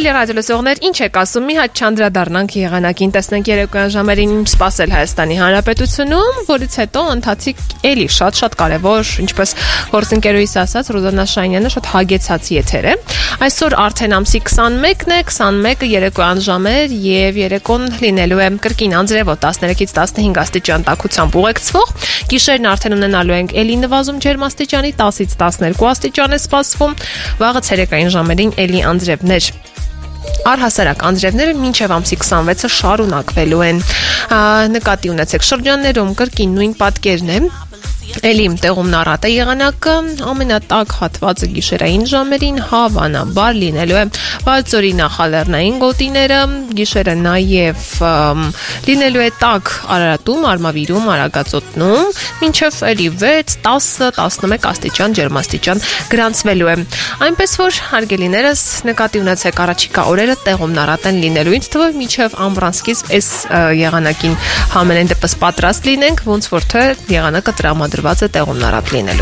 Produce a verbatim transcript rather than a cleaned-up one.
Սիրելի ռադիոլսողներ, ինչ եք ասում, մի հատ չանդրադառնանք եղանակին, տեսնենք երեկոյան ժամերին ինչ սպասել Հայաստանի Հանրապետությունում, որից հետո ընթացիկ էլի շատ-շատ կարևոր, ինչպես գործընկերուհիս ասաց Ռուզաննա Շահինյանը, շատ հագեցած եթեր է։ Այսօր արդեն ամսի քսանմեկն է, քսանմեկը երեկոյան ժամեր եւ երեկոն լինելու է կրկին անձրևոտ տասներեքից տասնհինգ աստիճան տաքությամբ ուղեկցվող։ Գիշերն արդեն ունենալու ենք էլի նվազում ջերմաստիճանի տասից տասներկու աստիճան է սպասվում։ Վաղը ցերեկային ժամերին էլի անձրևներ։ Առհասարակ անձրևները մինչև ամսի քսանվեցը շարունակվելու են։ Նկատի ունեցեք շրջաններում կրկին նույն պատկերն է։ Էլի տեղում նառատ է եղանակը, ամենատակ հատվածը գիշերային ժամերին հավանաբար լինելու է Վալձորի նախալեռնային գոտիները, գիշերը նաև լինելու է տաք Արարատում, Արմավիրում, Արագածոտնում, մինչև էլի վեց, տասը, տասնմեկ աստիճան ջերմաստիճան գրանցվելու է։ Այնպես որ հարգելիներս նկատի ունեցեք առաջիկա օրերը տեղում նառատ են լինելու, ինձ թվում է մինչև ամռան սկիզբ այս եղանակին համենայն դեպս պատրաստ լինենք, ոնց որ թե եղանակը տրամադրված է տեղում նառատ լինելու։